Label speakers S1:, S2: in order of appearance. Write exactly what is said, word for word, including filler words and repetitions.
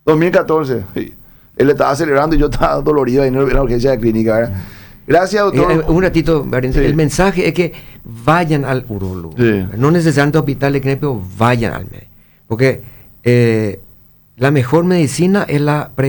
S1: dos mil catorce. Sí. Él estaba celebrando y yo estaba dolorido ahí en la urgencia de clínica, ¿verdad? Gracias, doctor.
S2: Eh, un ratito, Marín,
S1: Sí.
S2: el mensaje es que vayan al urólogo.
S1: Sí.
S2: No necesariamente hospital de Knepio, vayan al médico. Porque eh, la mejor medicina es la prevención.